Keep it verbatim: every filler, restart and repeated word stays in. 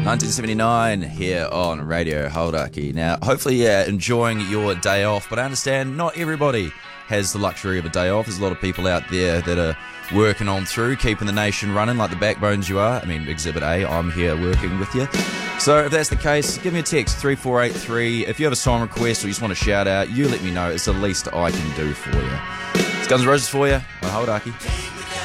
nineteen seventy-nine here on Radio Hauraki. Now, hopefully you're enjoying your day off, but I understand not everybody has the luxury of a day off. There's a lot of people out there that are working on through, keeping the nation running like the backbones you are. I mean, Exhibit A, I'm here working with you. So if that's the case, give me a text, three four eight three. If you have a song request or you just want to shout out, you let me know. It's the least I can do for you. It's Guns N' Roses for you on Hauraki.